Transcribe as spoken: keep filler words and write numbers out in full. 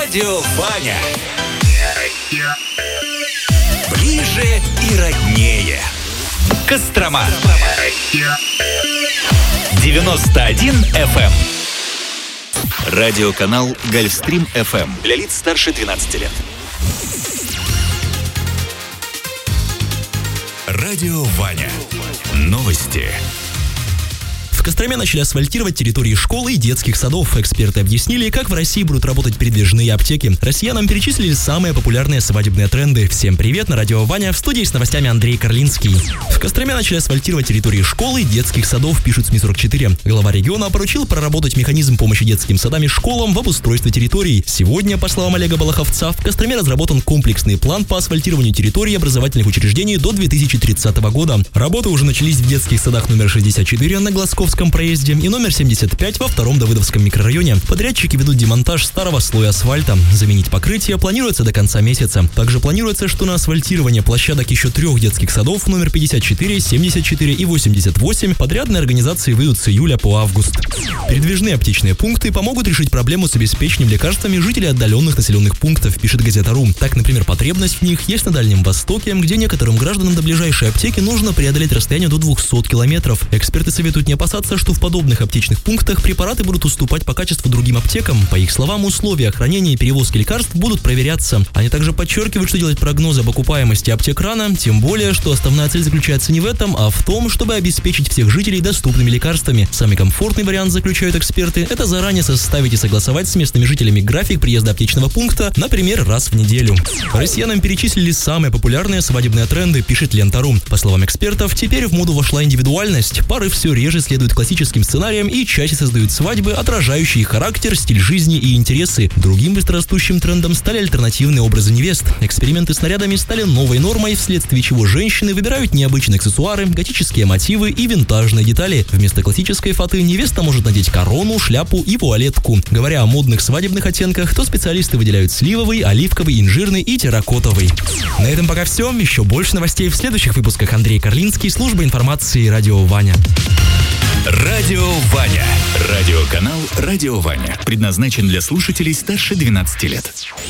Радио Ваня. Ближе и роднее. Кострома. девяносто один эф эм. Радиоканал Гольфстрим эф эм. Для лиц старше двенадцати лет. Радио Ваня. Новости. В Костроме начали асфальтировать территории школ и детских садов. Эксперты объяснили, как в России будут работать передвижные аптеки. Россиянам перечислили самые популярные свадебные тренды. Всем привет, на радио Ваня, в студии с новостями Андрей Карлинский. В Костроме начали асфальтировать территории школ и детских садов, пишут СМИ сорок четыре. Глава региона поручил проработать механизм помощи детским садам и школам в обустройстве территорий. Сегодня, по словам Олега Балаховца, в Костроме разработан комплексный план по асфальтированию территорий образовательных учреждений до две тысячи тридцатого года. Работы уже начались в детских садах номер шестьдесят четыре на Глазковском проезде и номер семьдесят пять во втором Давыдовском микрорайоне. Подрядчики ведут демонтаж старого слоя асфальта. Заменить покрытие планируется до конца месяца. Также планируется, что на асфальтирование площадок еще трех детских садов номер пятьдесят четыре, семьдесят четыре и восемьдесят восемь подрядные организации выйдут с июля по август. Передвижные аптечные пункты помогут решить проблему с обеспечением лекарствами жителей отдаленных населенных пунктов, пишет Газета.ру. Так, например, потребность в них есть на Дальнем Востоке, где некоторым гражданам до ближайшей аптеки нужно преодолеть расстояние до двухсот километров. Эксперты советуют не опасаться, что в подобных аптечных пунктах препараты будут уступать по качеству другим аптекам. По их словам, условия хранения и перевозки лекарств будут проверяться. Они также подчеркивают, что делать прогнозы об окупаемости аптек рано, тем более, что основная цель заключается не в этом, а в том, чтобы обеспечить всех жителей доступными лекарствами. Самый комфортный вариант, заключают эксперты, это заранее составить и согласовать с местными жителями график приезда аптечного пункта, например, раз в неделю. Россиянам перечислили самые популярные свадебные тренды, пишет Лента.ру. По словам экспертов, теперь в моду вошла индивидуальность. Пары все реже следуют классическим сценариям и чаще создают свадьбы, отражающие характер, стиль жизни и интересы. Другим быстрорастущим трендом стали альтернативные образы невест. Эксперименты с нарядами стали новой нормой, вследствие чего женщины выбирают необычные аксессуары, готические мотивы и винтажные детали. Вместо классической фаты невеста может надеть корону, шляпу и вуалетку. Говоря о модных свадебных оттенках, то специалисты выделяют сливовый, оливковый, инжирный и терракотовый. На этом пока все. Еще больше новостей в следующих выпусках. Андрей Карлинский, служба информации «Радио Ваня». Радио Ваня. Радиоканал «Радио Ваня». Предназначен для слушателей старше двенадцати лет.